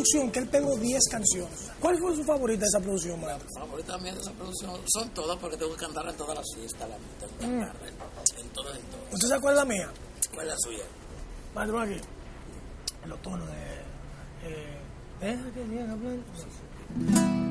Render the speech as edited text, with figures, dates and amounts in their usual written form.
producción que él pegó 10 canciones. ¿Cuál fue su favorita de esa producción, maestro? La favorita mía de esa producción son todas porque tengo que cantar en todas las fiestas, tengo que cantar en todas. ¿Usted se acuerda mía? ¿Cuál es la suya? Maestro, aquí. En los tonos de... deja que sigan hablando.